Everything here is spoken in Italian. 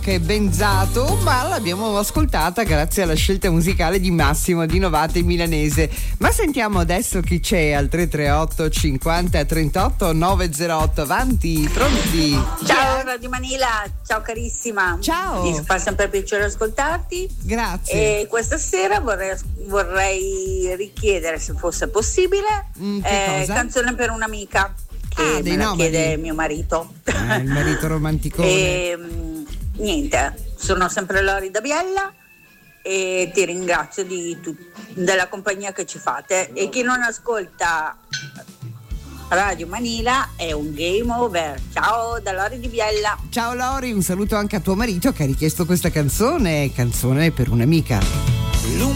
rock e benzato, ma l'abbiamo ascoltata grazie alla scelta musicale di Massimo di Novate Milanese. Ma sentiamo adesso chi c'è al 338 50 38 908. Avanti, pronti? Ciao Radio Manila, ciao carissima. Ciao. Mi fa sempre piacere ascoltarti. Grazie. E questa sera vorrei richiedere, se fosse possibile, canzone per un'amica che me la chiede mio marito. Il marito romanticone. Niente, sono sempre Lori da Biella e ti ringrazio della compagnia che ci fate, e chi non ascolta Radio Manila è un game over. Ciao da Lori di Biella. Ciao Lori, un saluto anche a tuo marito che ha richiesto questa canzone per un'amica.